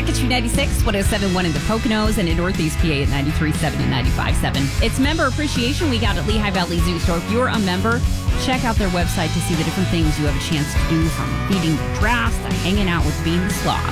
Calcasieu 96, 107.1 in the Poconos, and in Northeast PA at 93.7 and 95.7. It's Member Appreciation Week out at Lehigh Valley Zoo. So if you're a member, check out their website to see the different things you have a chance to do, from feeding the giraffes to hanging out with Bean the Sloth.